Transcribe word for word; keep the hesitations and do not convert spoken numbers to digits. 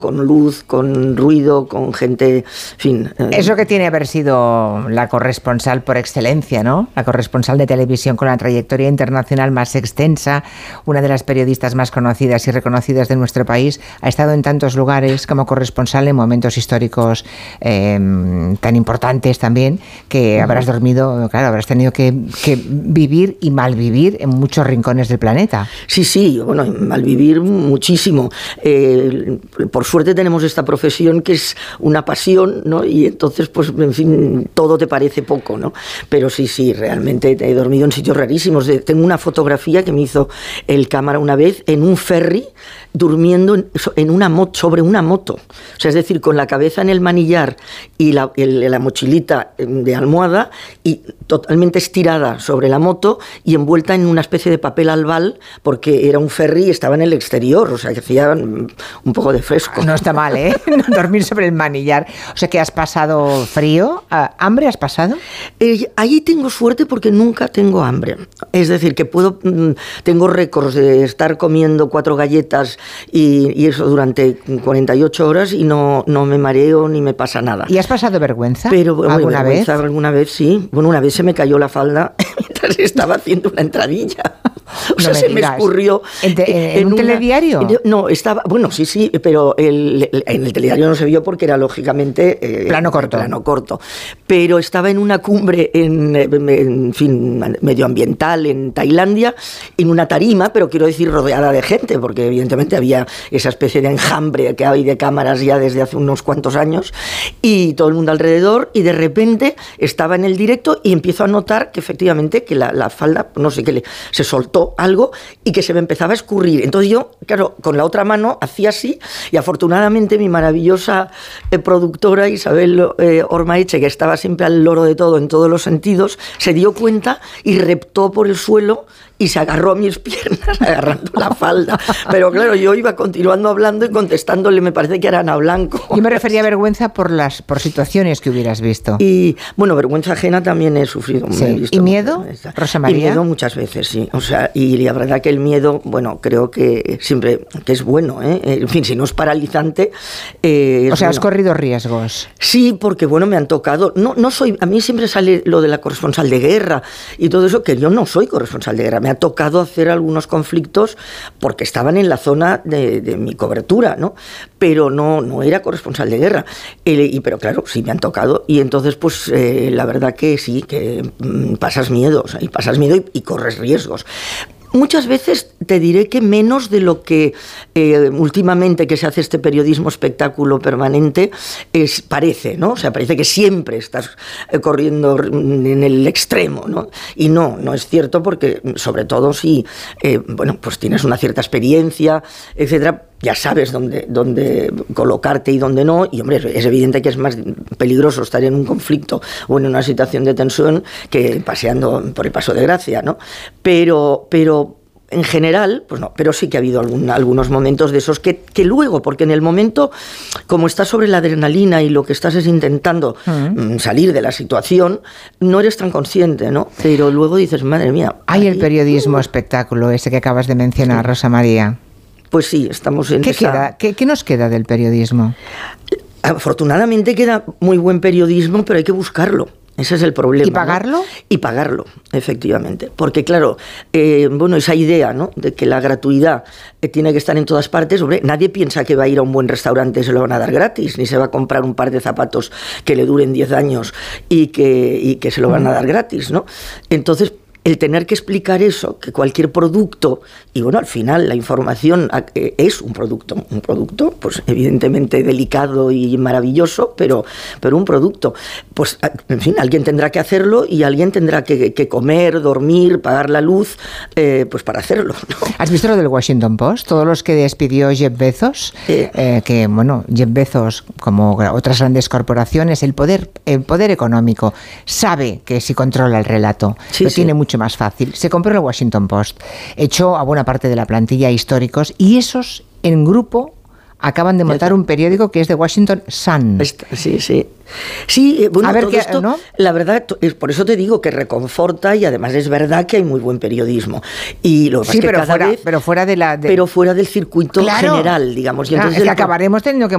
con luz, con ruido, con gente, en fin. Eh. Eso que tiene haber sido la corresponsal por excelencia, ¿no? La corresponsal de televisión con la trayectoria internacional más extensa, una de las periodistas más conocidas y reconocidas de nuestro país, ha estado en tantos lugares como corresponsal en momentos históricos eh, tan importantes también, que uh-huh. habrás dormido, claro, habrás tenido que, que vivir y malvivir en muchos rincones del planeta. Sí, sí, bueno, malvivir muchísimo. Eh, por suerte tenemos esta profesión que es una pasión, ¿no? Y entonces, pues, en fin, todo te parece poco, ¿no? Pero sí, sí, realmente he dormido en sitios rarísimos. Tengo una fotografía que me hizo el cámara una vez en un ferry, durmiendo en, en una moto, sobre una moto. O sea, es decir, con la cabeza en el manillar y la, el, la mochilita de almohada y totalmente estirada sobre la moto y envuelta en una especie de papel albal, porque era un ferry y estaba en el exterior, o sea, que hacía un poco de fresco. No está mal, ¿eh? Dormir sobre el manillar. O sea, que has pasado frío. ¿Hambre has pasado? Eh, ahí tengo suerte porque nunca tengo hambre. Es decir, que puedo, tengo récords de estar comiendo cuatro galletas y, y eso durante cuarenta y ocho horas y no, no me mareo ni me pasa nada. ¿Y has pasado vergüenza? Pero, bueno, ¿Alguna vergüenza, vez? Alguna vez, sí. Bueno, una vez se me cayó la falda mientras estaba haciendo una entradilla. O no sea, me se digas. me escurrió. ¿En, te, en, en un una, telediario? No, estaba, bueno, sí, sí, pero el, el, en el telediario no se vio porque era lógicamente... Eh, plano corto. Plano corto. Pero estaba en una cumbre, en, en fin, medioambiental en Tailandia, en una tarima, pero quiero decir rodeada de gente, porque evidentemente había esa especie de enjambre que hay de cámaras ya desde hace unos cuantos años, y todo el mundo alrededor, y de repente estaba en el directo y empiezo a notar que efectivamente que la, la falda, no sé qué, le, se soltó algo y que se me empezaba a escurrir. Entonces yo, claro, con la otra mano hacía así y afortunadamente mi maravillosa eh, productora Isabel eh, Ormaeche, que estaba siempre al loro de todo en todos los sentidos, se dio cuenta y reptó por el suelo y se agarró a mis piernas agarrando la falda. Pero claro, yo iba continuando hablando y contestándole, me parece que era Ana Blanco. Yo me refería a vergüenza por las por situaciones que hubieras visto. Y bueno, vergüenza ajena también he sufrido. Sí. He visto ¿Y miedo, Rosa María? Y miedo muchas veces, sí. O sea, y la verdad que el miedo, bueno, creo que siempre que es bueno, ¿eh? En fin, si no es paralizante. Eh, es o sea, bueno. ¿Has corrido riesgos? Sí, porque bueno, me han tocado. No, no soy. A mí siempre sale lo de la corresponsal de guerra y todo eso, que yo no soy corresponsal de guerra. Me ha tocado hacer algunos conflictos porque estaban en la zona de, de mi cobertura, ¿no? Pero no, no era corresponsal de guerra. El, y, pero claro, sí me han tocado. Y entonces, pues, eh, la verdad que sí, que mm, pasas miedo, o sea, y pasas miedo y, y corres riesgos. Muchas veces te diré que menos de lo que eh, últimamente que se hace este periodismo espectáculo permanente es, parece, ¿no? O sea, parece que siempre estás eh, corriendo en el extremo, ¿no? Y no, no es cierto porque, sobre todo si, eh, bueno, pues tienes una cierta experiencia, etcétera, ya sabes dónde, dónde colocarte y dónde no, y hombre, es evidente que es más peligroso estar en un conflicto o en una situación de tensión que paseando por el Paso de Gracia, ¿no? Pero, pero en general, pues no, pero sí que ha habido algún, algunos momentos de esos que, que luego, porque en el momento, como estás sobre la adrenalina y lo que estás es intentando uh-huh. salir de la situación, no eres tan consciente, ¿no? Pero luego dices, madre mía. Hay el periodismo uh, espectáculo, ese que acabas de mencionar, sí. Rosa María. Pues sí, estamos en ¿Qué, esa... queda? ¿Qué, ¿Qué nos queda del periodismo? Afortunadamente queda muy buen periodismo, pero hay que buscarlo. Ese es el problema. ¿Y pagarlo? ¿no? Y pagarlo, efectivamente. Porque, claro, eh, bueno, esa idea, ¿no?, de que la gratuidad eh, tiene que estar en todas partes, hombre, nadie piensa que va a ir a un buen restaurante y se lo van a dar gratis, ni se va a comprar un par de zapatos que le duren diez años y que, y que se lo van a dar gratis, ¿no? Entonces, el tener que explicar eso, que cualquier producto, y bueno, al final la información es un producto, un producto, pues evidentemente delicado y maravilloso, pero, pero un producto. Pues, en fin, alguien tendrá que hacerlo y alguien tendrá que, que comer, dormir, pagar la luz, eh, pues para hacerlo, ¿no? ¿Has visto lo del Washington Post? Todos los que despidió Jeff Bezos, eh. Eh, que bueno, Jeff Bezos, como otras grandes corporaciones, el poder, el poder económico, sabe que si controla el relato, sí, lo sí. tiene mucho más fácil. Se compró el Washington Post, echó a buena parte de la plantilla históricos y esos en grupo acaban de montar un periódico que es The Washington Sun. Sí, sí. Sí, bueno, a ver todo qué, esto, ¿no? La verdad, por eso te digo que reconforta y además es verdad que hay muy buen periodismo. Y lo sí, que pero, cada fuera, vez, pero fuera de la... De... Pero fuera del circuito claro. general, digamos. Y Claro, entonces es que el... acabaremos teniendo que